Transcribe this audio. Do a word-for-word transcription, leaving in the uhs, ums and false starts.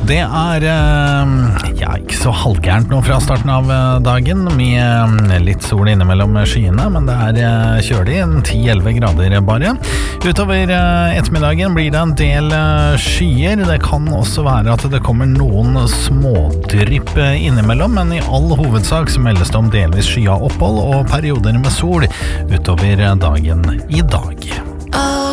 Det er ja, ikke så halvgærent nå fra starten av dagen, med litt sol innimellom skyene, men det er kjølig, ti til elleve grader bare. Utover ettermiddagen blir det en del skyer. Det kan også være at det kommer noen smådrypp innimellom, men i all hovedsak så meldes det om delvis skya opphold og perioder med sol utover dagen i dag.